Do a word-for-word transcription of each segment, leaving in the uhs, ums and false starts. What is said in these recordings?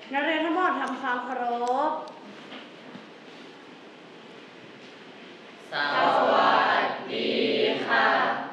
นักเรียนทั้งหมดทำความเคารพสวัสดีค่ะ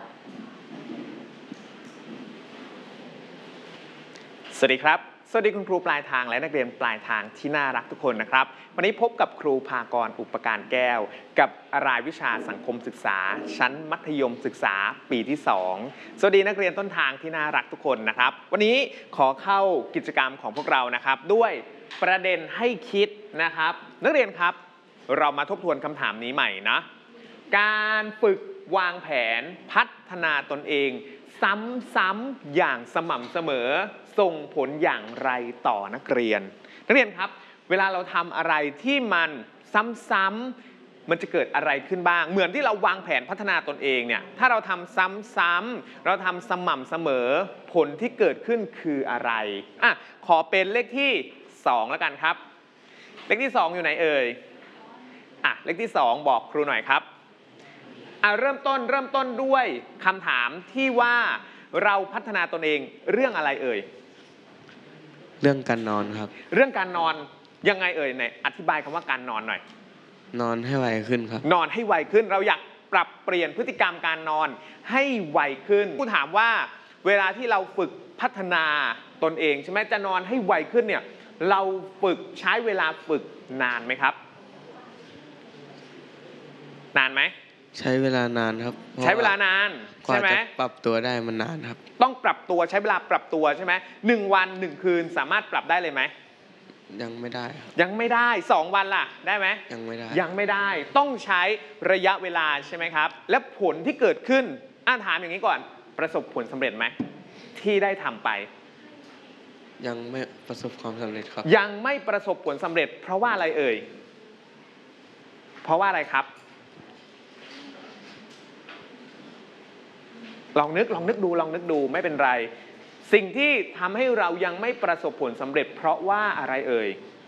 สวัสดีครับสวัสดีคุณครูปลายทางและนักเรียนปลายทางที่น่ารักทุกคนนะครับวันนี้พบกับครูภากรอุปการแก้วกับรายวิชาสังคมศึกษาชั้นมัธยมศึกษาปีที่สองสวัสดีนักเรียนต้นทางที่น่ารักทุกคนนะครับวันนี้ขอเข้ากิจกรรมของพวกเรานะครับด้วยประเด็นให้คิดนะครับนักเรียนครับเรามาทบทวนคำถามนี้ใหม่นะการฝึกวางแผนพัฒนาตนเองซ้ำๆอย่างสม่ำเสมอส่งผลอย่างไรต่อนักเรียนนักเรียนครับเวลาเราทำอะไรที่มันซ้ำๆมันจะเกิดอะไรขึ้นบ้างเหมือนที่เราวางแผนพัฒนาตนเองเนี่ยถ้าเราทำซ้ำๆเราทำสม่ำเสมอผลที่เกิดขึ้นคืออะไรอ่ะขอเป็นเลขที่สองแล้วกันครับเลขที่สองอยู่ไหนเอ่ยอ่ะเลขที่สองบอกครูหน่อยครับอ่ะเริ่มต้นเริ่มต้นด้วยคำถามที่ว่าเราพัฒนาตนเองเรื่องอะไรเอ่ยเรื่องการนอนครับเรื่องการนอนยังไงเอ่ยไหนอธิบายคำว่าการนอนหน่อยนอนให้ไวขึ้นครับนอนให้ไวขึ้นเราอยากปรับเปลี่ยนพฤติกรรมการนอนให้ไวขึ้นผู้ถามว่าเวลาที่เราฝึกพัฒนาตนเองใช่ไหมจะนอนให้ไวขึ้นเนี่ยเราฝึกใช้เวลาฝึกนานไหมครับนานไหมใช้เวลานานครับใช้เวลานานใช่ไหมปรับตัวได้มันนานครับต้องปรับตัวใช้เวลาปรับตัวใช่ไหมหนึ่งวันหนึ่งคืนสามารถปรับได้เลยไหมยังไม่ได้ครับยังไม่ได้สองวันล่ะได้ไหมยังไม่ได้ยังไม่ได้ต้องใช้ระยะเวลาใช่ไหมครับและผลที่เกิดขึ้นอ่านถามอย่างนี้ก่อนประสบผลสำเร็จไหมที่ได้ทำไปยังไม่ประสบความสำเร็จครับยังไม่ประสบผลสำเร็จเพราะว่าอะไรเอ่ยเพราะว่าอะไรครับลองนึกลองนึกดูลองนึกดูไม่เป็นไรสิ่งที่ทำให้เรายังไม่ประสบผลสำเร็จเพราะว่าอะไรเอ่ย